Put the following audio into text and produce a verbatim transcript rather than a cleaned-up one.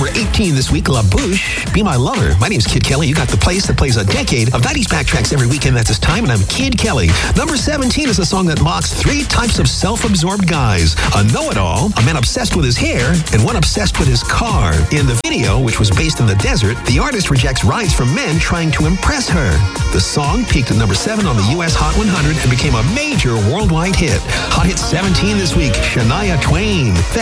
number eighteen this week, La Bouche, Be My Lover. My name's Kid Kelly. You got the place that plays a decade of nineties backtracks every weekend at this time, and I'm Kid Kelly. Number seventeen is a song that mocks three types of self-absorbed guys. A know-it-all, a man obsessed with his hair, and one obsessed with his car. In the video, which was based in the desert, the artist rejects rides from men trying to impress her. The song peaked at number seven on the U S Hot one hundred and became a major worldwide hit. Hot Hit seventeen this week, Shania Twain.